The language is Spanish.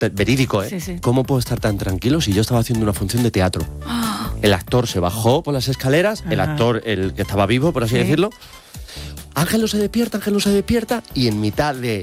verídico, Sí, sí. ¿Cómo puedo estar tan tranquilo si yo estaba haciendo una función de teatro? El actor se bajó por las escaleras, el Ajá. actor, el que estaba vivo, por así Sí. decirlo. Ángel no se despierta, y en mitad de